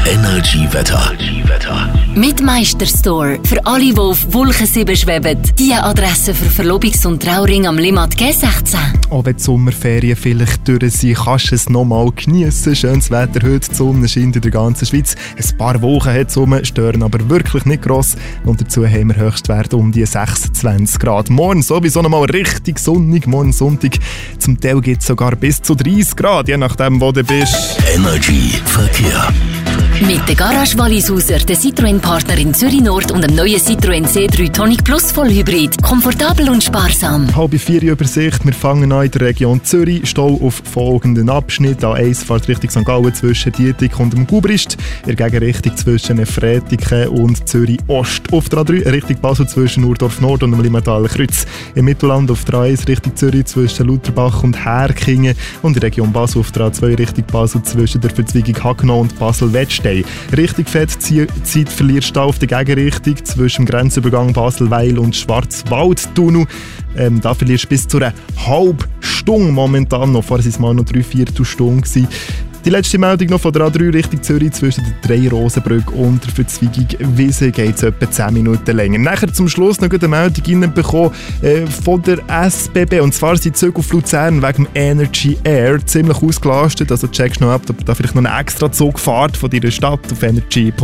Energy Wetter. Mit Meisterstore. Für alle, die auf Wolken 7 schweben. Die Adresse für Verlobungs- und Trauring am Limmat G16. Auch wenn die Sommerferien vielleicht durch sind, kannst du es noch mal geniessen. Schönes Wetter heute, die Sonne scheint in der ganzen Schweiz. Ein paar Wochen hat es rum, stören aber wirklich nicht gross. Und dazu haben wir Höchstwert um die 26 Grad. Morgen sowieso noch mal richtig sonnig, morgen Sonntag. Zum Teil gibt es sogar bis zu 30 Grad, je nachdem, wo du bist. Energy Verkehr. Mit der Garage Wallisauser, der Citroën-Partner in Zürich Nord und dem neuen Citroën C3 Tonic Plus Vollhybrid. Komfortabel und sparsam. 3:30 Übersicht. Wir fangen an in der Region Zürich. Stau auf folgenden Abschnitt. A1 fährt Richtung St. Gallen zwischen Dietik und dem Gubrist. In der Gegenrichtung zwischen Frätiken und Zürich Ost. Auf der A3 Richtung Basel zwischen Urdorf Nord und dem Limmataler Kreuz. Im Mittelland auf der A1 Richtung Zürich zwischen Lutherbach und Herkingen. Und in der Region Basel auf der A2 Richtung Basel zwischen der Verzweigung Hagenau und Basel-Wettstein. Richtig fett Zeit verlierst du auf der Gegenrichtung zwischen dem Grenzübergang Basel-Weil und Schwarzwaldtunnel. Da verlierst du bis zu einer halben Stunde momentan noch. Vorher waren es mal noch 3/4 Stunden gewesen. Die letzte Meldung noch von der A3 Richtung Zürich zwischen der Drei-Rosenbrücke und der Verzweigung Wiese geht es etwa 10 Minuten länger. Nachher zum Schluss noch eine Meldung reinbekommen von der SBB. Und zwar sind die Züge auf Luzern wegen dem Energy Air ziemlich ausgelastet. Also checkst noch ab, ob da vielleicht noch eine extra Zugfahrt von deiner Stadt auf energy.ch